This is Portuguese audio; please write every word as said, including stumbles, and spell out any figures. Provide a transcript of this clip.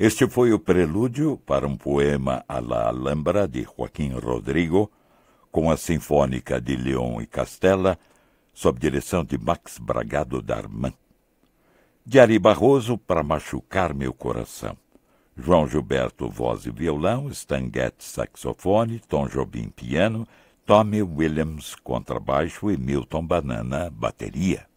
Este foi o prelúdio para um poema à la Alhambra, de Joaquim Rodrigo, com a Sinfônica de Leon e Castella, sob direção de Max Bragado Darman. De Ari Barroso, Para Machucar Meu Coração. João Gilberto, voz e violão, Stan Getz, saxofone, Tom Jobim, piano, Tommy Williams, contrabaixo e Milton Banana, bateria.